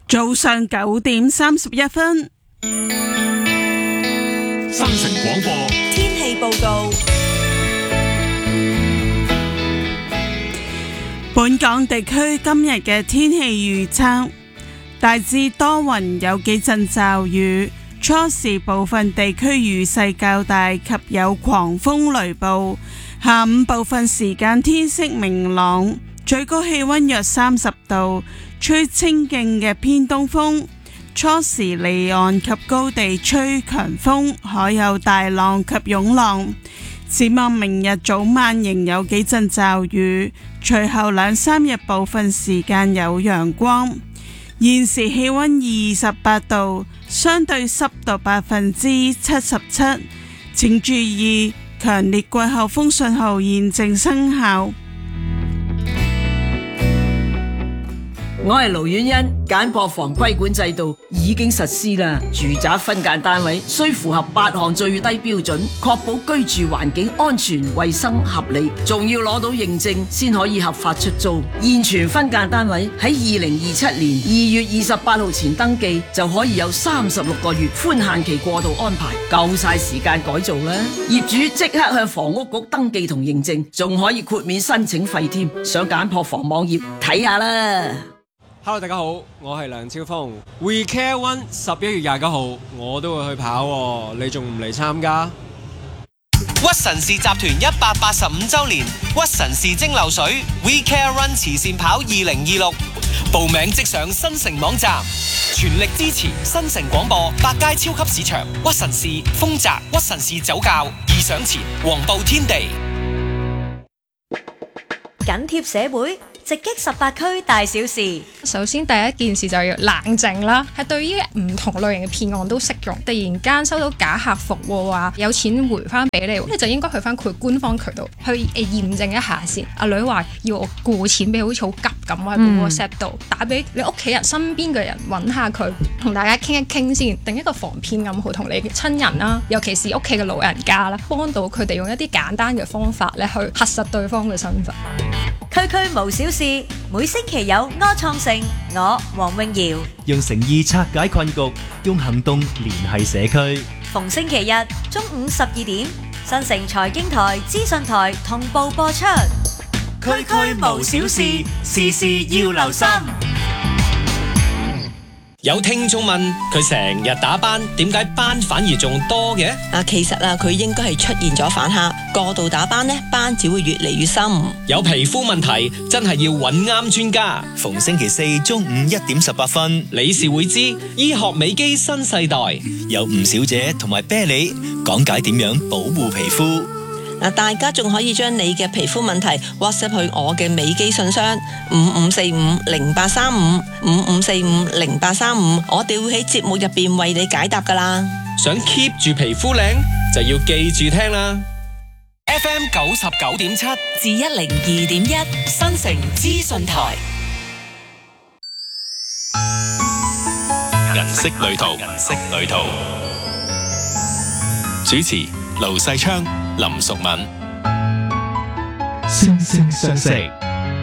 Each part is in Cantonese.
早上9:31。 新城廣播天氣報告。 本港地區今日嘅天氣預測，大致多雲，有幾陣驟雨，初時部分地區雨勢較大及有狂風雷暴，下午部分時間天色明朗，最高氣溫約30度，吹清勁嘅偏東風，初時離岸及高地吹強風，海有大浪及湧浪。展望明日早晚仍有幾陣驟雨，隨後2-3日部分時間有陽光。現時氣溫28度，相對濕度77%，請注意強烈季候風信號現正生效。 我係盧婉欣，簡樸房規管制度已經實施啦。住宅分間單位需符合8項最低標準，確保居住環境安全、衛生、合理，仲要攞到認證先可以合法出租。現存分間單位喺2027年2月28號前登記，就可以有36個月寬限期過渡安排，夠晒時間改造啦。業主即刻向房屋局登記同認證，仲可以豁免申請費添。上簡樸房網頁睇下啦。 Hello， 大家好，我係梁超峰。We Care One 11月29號我都會去跑喎，你仲唔嚟參加？ 屈臣氏集團185週年屈臣氏蒸餾水 We Care Run 慈善跑2026，報名即上新城網站，全力支持新城廣播、百佳超級市場、屈臣氏、豐澤、屈臣氏酒窖、義享前、黃埔天地。 緊貼社會，直擊18區大小事。 首先第一件事就要冷靜啦，係對於唔同類型嘅騙案都適用。突然間收到假客服話有錢回翻俾你，你就應該去翻佢官方渠道去驗證一下先。阿女話要我過錢俾，好似好急咁喺個 WhatsApp 度打俾你屋企人身邊嘅人揾下佢，同大家傾一傾先，定一個防騙暗號同你嘅親人啦，尤其是屋企嘅老人家啦，幫到佢哋用一啲簡單嘅方法咧去核實對方嘅身份。 區區無小事，每星期有柯創盛，我黃詠瑤， 用誠意拆解困局，用行動聯繫社區。 逢星期日中午12點，新城財經台、資訊台同步播出。 區區無小事，事事要留心。 有聽眾問佢成日打斑，點解斑反而仲多嘅？ 其實佢應該係出現咗反黑，過度打斑呢，斑只會越嚟越深。 有皮膚問題真係要揾啱專家。 逢星期4中午1點18分， 理事會知醫學美肌新世代， 有吳小姐同埋啤梨講解點樣保護皮膚。 大家仲可以將你嘅皮膚問題 WhatsApp 去我嘅美肌信箱55450835 55450835，我哋會喺節目入邊為你解答噶啦。 想 keep 住皮膚靚，就要記住聽啦。FM 99.7 至102.1新城資訊台。 銀色旅途，銀色旅途。主持盧世昌、林淑敏。 星聲相識。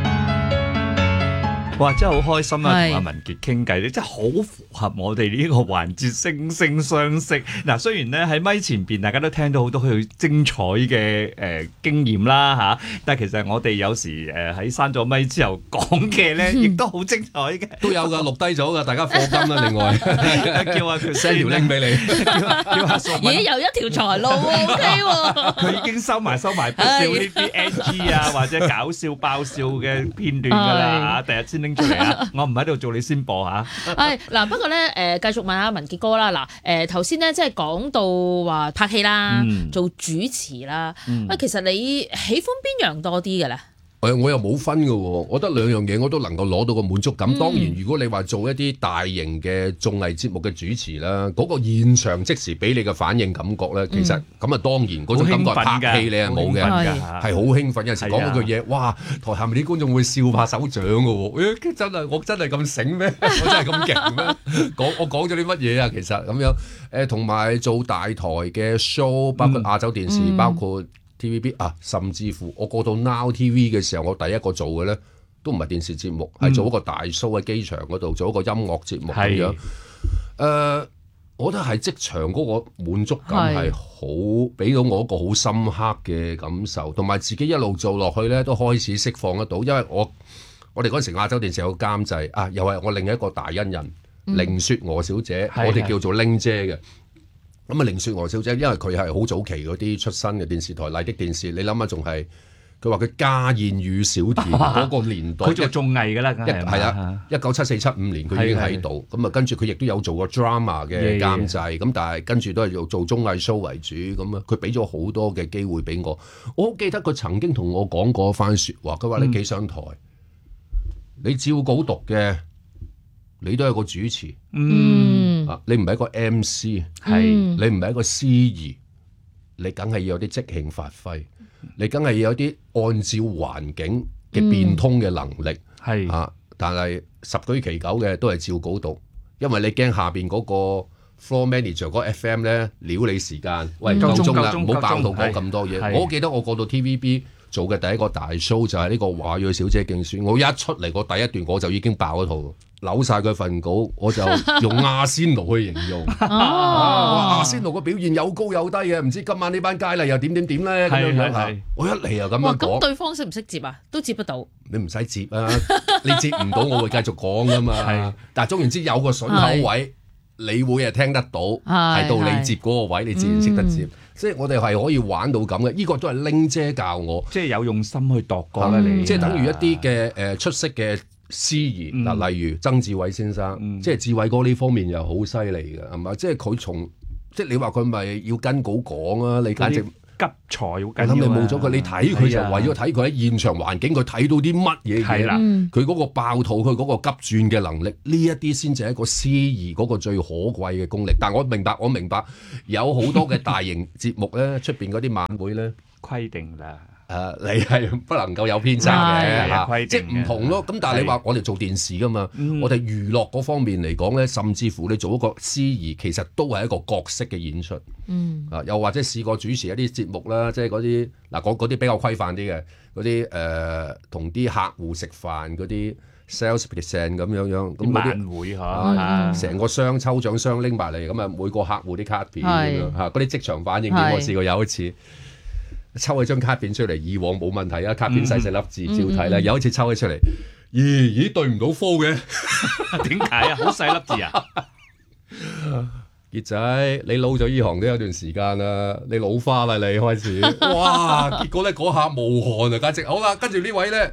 哇！真係好開心啊，同阿文傑傾偈咧，真係好符合我哋呢個環節惺惺相惜。嗱，雖然咧喺咪前邊大家都聽到好多佢精彩嘅經驗啦嚇，但係其實我哋有時喺閂咗咪之後講嘅咧，亦都好精彩嘅。 都有㗎，錄低咗㗎，大家課金啦。另外叫阿佢 send 條 link 俾你， 叫阿淑敏。 咦，又一條財路喎，OK 喎。 佢已經收埋不少呢啲 NG 啊，或者搞笑爆笑嘅片段㗎啦嚇，第日先拎出嚟啊！我唔喺度做，你先播嚇。 係嗱，不過咧繼續問下文傑哥啦。嗱頭先咧即係講到話拍戲啦，做主持啦。其實你喜歡邊樣多啲嘅咧？ 我又冇分嘅喎，我覺得兩樣嘢我都能夠攞到個滿足感。當然，如果你話做一啲大型嘅綜藝節目嘅主持啦，嗰個現場即時俾你嘅反應感覺咧，其實咁啊當然嗰種感覺拍戲你係冇嘅，係好興奮。有時講嗰句嘢，哇！台下面啲觀眾會笑拍手掌嘅喎，真係我真係咁醒咩？我真係咁勁咩？我講咗啲乜嘢啊？其實咁樣同埋做大台嘅 show， 包括亞洲電視，包括TVB 啊，甚至乎我過到 Now TV 嘅時候，我第一個做嘅咧都唔係電視節目，係做一個大 show 喺機場嗰度做一個音樂節目咁樣。我覺得係職場嗰個滿足感係好，俾到我一個好深刻嘅感受，同埋自己一路做落去咧，都開始釋放得到。因為我哋嗰陣時亞洲電視有個監製啊，又係我另一個大恩人凌雪娥小姐，我哋叫做玲姐嘅。咁啊，凌雪娥小姐，因為佢係好早期嗰啲出身嘅電視台麗的電視，你諗下仲係。佢話佢家燕與小田嗰個年代， 佢做綜藝㗎啦， 係啊，1974-75年佢已經喺度，咁啊跟住佢亦都有做過 drama 嘅監製，咁但係跟住都係做綜藝 show 為主，咁啊佢俾咗好多嘅機會俾我。我好記得佢曾經同我講過一番説話，佢話你企上台，你照稿讀嘅，你都係個主持，你唔係一個 MC， 你唔係一個司儀，你梗係要有啲即興發揮。你梗係要有啲按照環境嘅變通嘅能力，但係十居其九嘅都係照稿讀，因為你驚下邊嗰個 floor manager 嗰 FM 咧撩你時間，喂夠鐘啦，唔好爆到講咁多嘢。我記得我過到 TVB 做嘅第一個大 show 就係呢個華裔小姐競選，我一出嚟個第一段我就已經爆咗套。扭晒佢份稿，我就用阿仙奴去形容。阿仙奴個表現有高有低嘅，唔知今晚呢班佳麗又點咧咁樣嚇。我一嚟又咁樣講。 咁對方識唔識接啊？都接得到。 你唔使接啊，你接唔到我會繼續講噶嘛。但係總言之有個筍口位，你會係聽得到，係到你接嗰個位，你自然識得接。即係我哋係可以玩到咁嘅，呢個都係玲姐教我， 即係有用心去度過啦。你即係等於一啲嘅出色嘅。司儀嗱，例如曾志偉先生，即係志偉哥呢方面又好犀利嘅，係嘛？即係佢從即係你話佢咪要跟稿講啊？你簡直急才好緊要。 我諗你冇咗佢，你睇佢就為咗睇佢喺現場環境，佢睇到啲乜嘢嘢？佢嗰個爆肚，佢嗰個急轉嘅能力，呢一啲先至係一個司儀嗰個最可貴嘅功力。但我明白有好多嘅大型節目咧，出邊嗰啲晚會咧規定啦。 你係不能夠有偏差嘅，即係唔同咯。咁但係你話我哋做電視噶嘛，我哋娛樂嗰方面嚟講咧，甚至乎你做一個司儀，其實都係一個角色嘅演出。又或者試過主持一啲節目啦，即係嗰啲嗰啲比較規範啲嘅嗰啲同啲客戶食飯嗰啲 sales present 咁樣，咁晚會嚇， 成個箱抽獎箱拎埋嚟，咁啊每個客戶啲卡片咁樣嚇，嗰啲即場反應點我試過有一次。抽起張卡片出嚟，以往冇問題啊，卡片細細粒字照睇啦。有一次抽起出嚟，咦對唔到科嘅， 點解啊？好細粒字啊！ 傑仔，你老咗呢行都有段時間啦，你老花啦，你開始，哇！結果咧嗰下冒汗啊，簡直好啦。跟住呢位咧，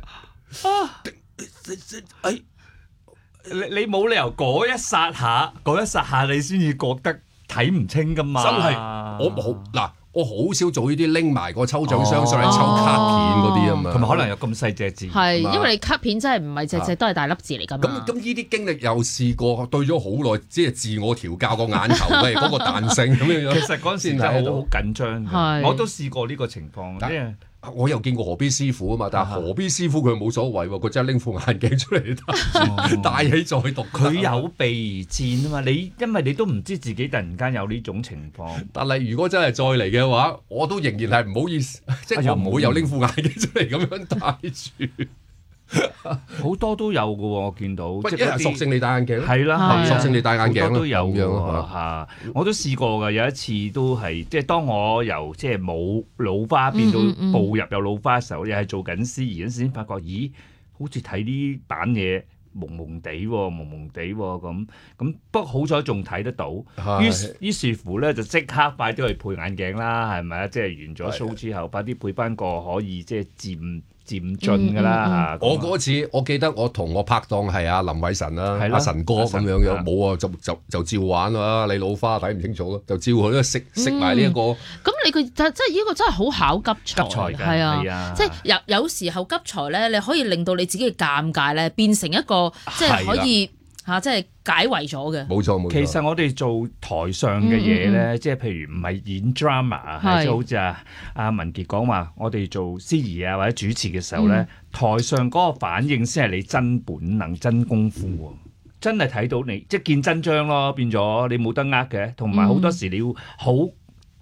你冇理由嗰一剎下你先至覺得睇唔清噶嘛？ 真係我冇嗱。我好少做呢啲拎埋個抽獎箱上嚟抽卡片嗰啲啊嘛， 同埋可能有咁細隻字， 係因為你卡片真係唔係隻隻都係大粒字嚟㗎嘛。 咁呢啲經歷又試過對咗好耐，即係自我調教個眼球嘅嗰個彈性咁樣樣。 其實嗰陣時真係好緊張嘅，我都試過呢個情況。即係我又見過何必師傅啊嘛，但係何必師傅佢冇所謂喎，佢真係拎副眼鏡出嚟戴起再讀。 佢有備而戰啊嘛，因為你都唔知自己突然間有呢種情況。 但係如果真係再嚟嘅話，我都仍然係唔好意思，即係我唔會有拎副眼鏡出嚟咁樣戴住。 好多都有嘅喎，我見到。 即係索性你戴眼鏡。 係啦， 索性你戴眼鏡都有㗎。我都試過㗎，有一次都係即係當我由即係冇老花變到步入有老花嘅時候，又係做緊司儀嗰陣時先發覺，咦，好似睇呢版嘢朦朦地喎咁。不過好彩仲睇得到，於是乎咧就即刻快啲去配眼鏡啦，係咪啊？即係完咗 show 之後，快啲配翻個可以即係漸進㗎啦。 我嗰次我記得我同我拍檔係阿林偉臣啦，阿神哥咁樣冇啊，就照玩啦。你老花睇唔清楚咯，就照佢食埋呢一個。 咁你個即係呢個真係好考急才㗎， 係啊！即係有時候急才咧，你可以令到你自己嘅尷尬咧變成一個即係可以即係解圍咗嘅。 冇錯。 其實我哋做台上嘅嘢咧，即係譬如唔係演 drama，即係好似阿文傑講話，我哋做司儀啊或者主持嘅時候咧，台上嗰個反應先係你真本能、真功夫喎。真係睇到你即係見真章咯，變咗你冇得呃嘅。同埋好多時你要好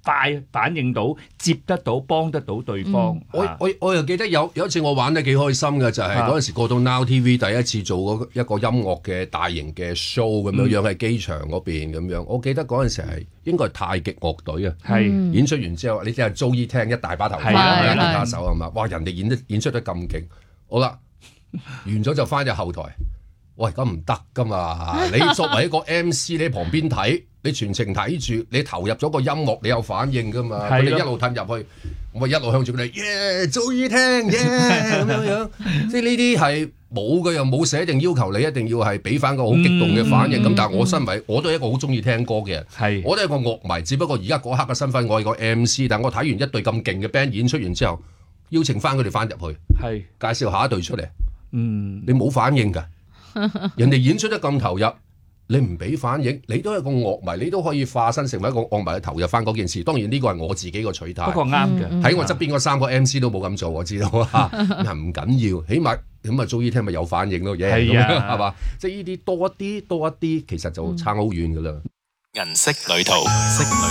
快反應到、接得到、幫得到對方。 我又記得有一次我玩得幾開心嘅，就係嗰陣時過到 Now TV 第一次做嗰一個音樂嘅大型嘅 show 咁樣喺機場嗰邊咁樣。我記得嗰陣時係應該係太極樂隊啊，演出完之後，你睇下 Joey 聽一大把頭髮，吉他手係嘛？哇！人哋演出得咁勁，好啦，完咗就翻入後台。喂，咁唔得噶嘛！你作為一個 MC，你喺旁邊睇，你全程睇住，你投入咗個音樂，你有反應噶嘛？佢哋一路褪入去，我一路向住佢哋，耶，早已聽，耶咁樣，即係呢啲係冇嘅，又冇寫定要求你一定要係俾翻個好激動嘅反應。咁但係我身為我都係一個好中意聽歌嘅人，我都係個樂迷，只不過而家嗰刻嘅身份我係個 MC， 但係我睇完一隊咁勁嘅 band 演出完之後，邀請翻佢哋翻入去，介紹下一隊出嚟，你冇反應㗎。人哋演出得咁投入，你唔俾反應，你都係個樂迷，你都可以化身成為一個樂迷去投入翻嗰件事。當然呢個係我自己個取態，不過啱嘅。喺我側邊嗰3個 MC 都冇咁做，我知道啊，唔緊要，起碼咁啊，早啲聽咪有反應咯，係嘛？即係呢啲多一啲，其實就差好遠噶啦。 銀色旅途。